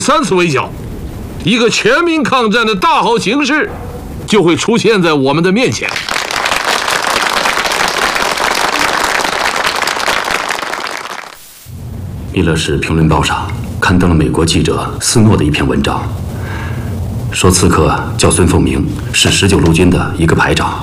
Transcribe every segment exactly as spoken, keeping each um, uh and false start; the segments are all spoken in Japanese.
三次围剿，一个全民抗战的大好形势就会出现在我们的面前。 《密勒市评论报》上刊登了美国记者斯诺的一篇文章，说刺客叫孙凤鸣，是十九路军的一个排长。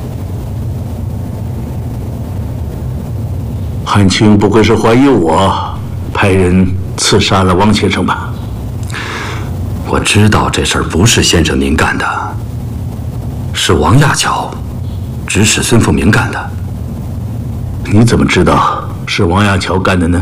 汉卿不会是怀疑我派人刺杀了王先生吧？ 我知道这事儿不是先生您干的，是王亚樵指使孙凤鸣干的。 你怎么知道是王亚樵干的呢？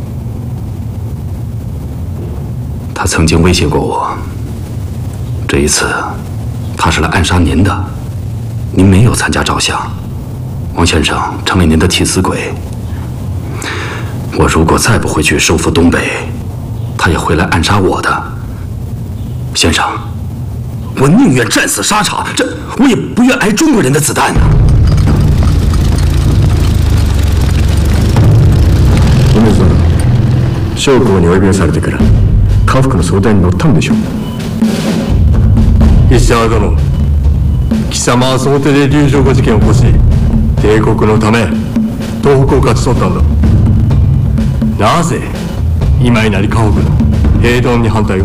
他曾经威胁过我，这一次他是来暗杀您的，您没有参加照相，王先生成了您的替死鬼。我如果再不回去收复东北，他也会来暗杀我的。先生，我宁愿战死沙场，这我也不愿挨中国人的子弹呢。 梅津殿、将校にお呼びをされてから家福の相談に乗ったのでしょう。 石原殿、貴様はその手で龍城湖事件を起こし、帝国のため東北を勝ち取ったんだ。なぜ今井成家北の平等に反対を？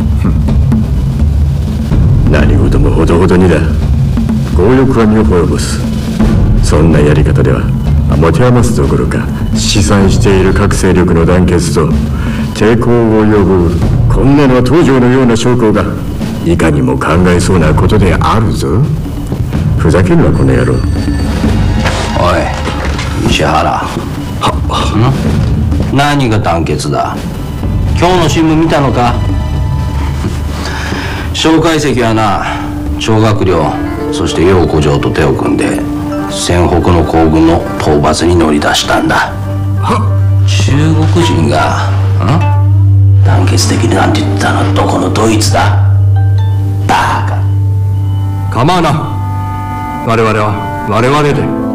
何事もほどほどにだ。強欲は身を滅ぼす。そんなやり方では持て余すどころか試算している各勢力の団結と抵抗を呼ぶこんなの東条のような将校がいかにも考えそうなことであるぞ。ふざけるなこの野郎。 おい石原、はん何が団結だ。今日の新聞見たのか。蒋介石はな、張学良そして楊虎城と手を組んで戦北の行軍の討伐に乗り出したんだ。中国人がん団結的になんて言ったのはどこのドイツだ。バカ。 構わな。我々は我々で